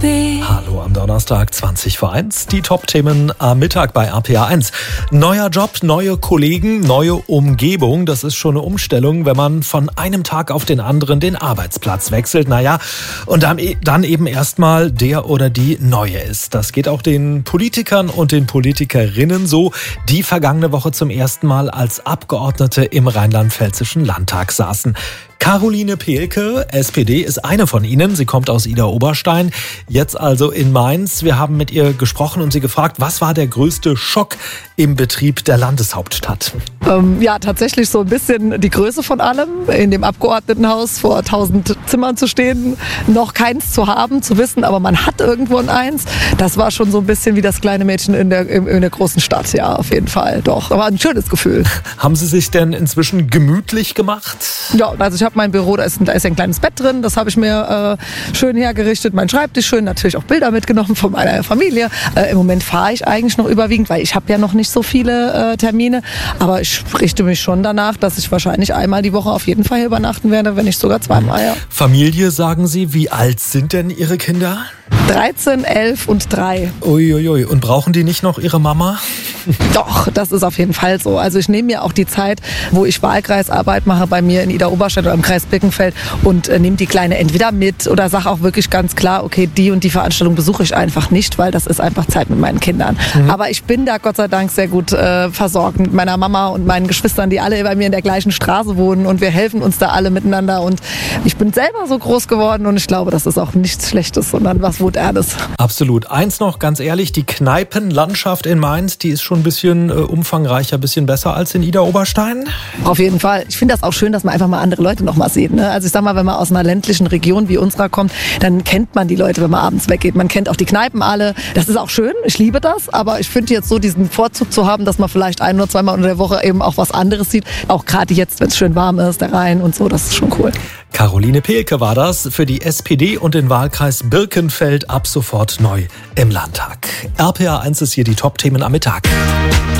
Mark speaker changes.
Speaker 1: Hallo am Donnerstag, 20:01. Die Top-Themen am Mittag bei RPA 1. Neuer Job, neue Kollegen, neue Umgebung. Das ist schon eine Umstellung, wenn man von einem Tag auf den anderen den Arbeitsplatz wechselt. Naja, und dann eben erstmal der oder die Neue ist. Das geht auch den Politikern und den Politikerinnen so, die vergangene Woche zum ersten Mal als Abgeordnete im Rheinland-Pfälzischen Landtag saßen. Caroline Pehlke, SPD, ist eine von ihnen. Sie kommt aus Idar-Oberstein, jetzt also in Mainz. Wir haben mit ihr gesprochen und sie gefragt, was war der größte Schock im Betrieb der Landeshauptstadt?
Speaker 2: Ja, tatsächlich so ein bisschen die Größe von allem. In dem Abgeordnetenhaus vor 1000 Zimmern zu stehen, noch keins zu haben, zu wissen, aber man hat irgendwo eins. Das war schon so ein bisschen wie das kleine Mädchen in der großen Stadt. Ja, auf jeden Fall, doch. Aber ein schönes Gefühl.
Speaker 1: Haben Sie sich denn inzwischen gemütlich gemacht?
Speaker 2: Ja, also ich habe mein Büro, da ist ein kleines Bett drin, das habe ich mir schön hergerichtet, mein Schreibtisch schön, natürlich auch Bilder mitgenommen von meiner Familie. Im Moment fahre ich eigentlich noch überwiegend, weil ich habe ja noch nicht so viele Termine, aber ich richte mich schon danach, dass ich wahrscheinlich einmal die Woche auf jeden Fall hier übernachten werde, wenn nicht sogar zweimal. Ja.
Speaker 1: Familie, sagen Sie, wie alt sind denn Ihre Kinder?
Speaker 2: 13, 11 und 3.
Speaker 1: Uiuiui, und brauchen die nicht noch ihre Mama?
Speaker 2: Doch, das ist auf jeden Fall so. Also ich nehme mir auch die Zeit, wo ich Wahlkreisarbeit mache bei mir in Idar-Oberstein oder im Kreis Birkenfeld und nehme die Kleine entweder mit oder sage auch wirklich ganz klar, okay, die und die Veranstaltung besuche ich einfach nicht, weil das ist einfach Zeit mit meinen Kindern. Aber ich bin da Gott sei Dank sehr gut versorgt mit meiner Mama und meinen Geschwistern, die alle bei mir in der gleichen Straße wohnen und wir helfen uns da alle miteinander und ich bin selber so groß geworden und ich glaube, das ist auch nichts Schlechtes, sondern was Wohlerdes.
Speaker 1: Absolut. Eins noch, ganz ehrlich, die Kneipenlandschaft in Mainz, die ist schon ein bisschen umfangreicher, ein bisschen besser als in Idar-Oberstein?
Speaker 2: Auf jeden Fall. Ich finde das auch schön, dass man einfach mal andere Leute noch mal sieht. Ne? Also ich sag mal, wenn man aus einer ländlichen Region wie unserer kommt, dann kennt man die Leute, wenn man abends weggeht. Man kennt auch die Kneipen alle. Das ist auch schön. Ich liebe das. Aber ich finde jetzt so diesen Vorzug zu haben, dass man vielleicht ein- oder zweimal in der Woche eben auch was anderes sieht. Auch gerade jetzt, wenn es schön warm ist, der Rhein und so, das ist schon cool.
Speaker 1: Caroline Pehlke war das für die SPD und den Wahlkreis Birkenfeld ab sofort neu im Landtag. RPA 1 ist hier die Top-Themen am Mittag.